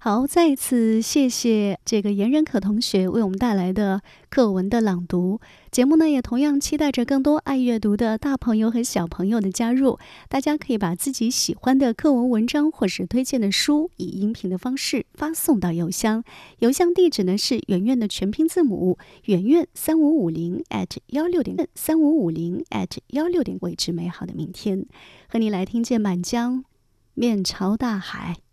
好，再一次谢谢这个严仁可同学为我们带来的课文的朗读。节目呢也同样期待着更多爱阅读的大朋友和小朋友的加入，大家可以把自己喜欢的课文文章或是推荐的书以音频的方式发送到邮箱，邮箱地址呢是圆圆的全拼字母圆圆3550@16点，3550@16点，为之美好的明天。和你来听见满江面朝大海。